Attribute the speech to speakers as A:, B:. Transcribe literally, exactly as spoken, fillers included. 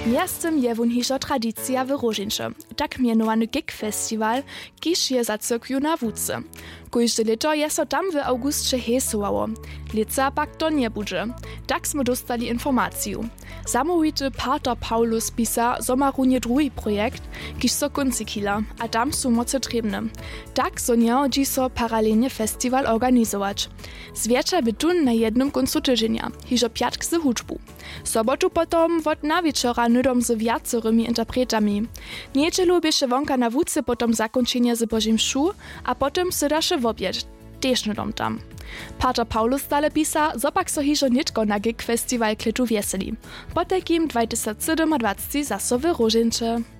A: Miastem je wun hižo tradicija w Rožinče. Tak mianowany Gig Festival, kiż je za cyrkwiu na Wódce. Kójże leto je so tam w augustce hesowało. Lica pak to nie budże. Tak smo dostali informaciju. Samohity Pater Paulus pisa somarunie drugi projekt, kiż so kunci kila, a tam su moce trebne. Tak so nie so paralelnie festiwal organizować. Zwiecza by tun na jednym końcu tydzienia, hižo piatk z huczbu. Sobotu potom wot na wieczora nudom z wiacorymi interpretami. Niedzielu bieše wonka na Wódce potom zakończenie z Bożym Mšu, a potom sydaše w obiad, też nudom tam. Pater Paulus dale pisa, zopak so hižo nitko na Gig Festival klitu wieseli. Po takim dwa tysiące siedemnадцать zaso w Rožinče.